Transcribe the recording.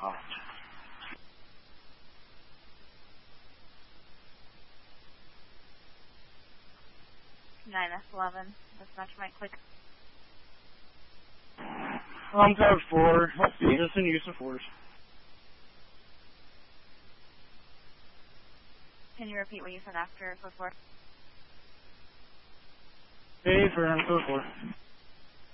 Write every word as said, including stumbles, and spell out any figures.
hot. nine S eleven. Dispatch might click. On code four. Let's see. Just in use of force. Can you repeat what you said after code four? Hey, for code four.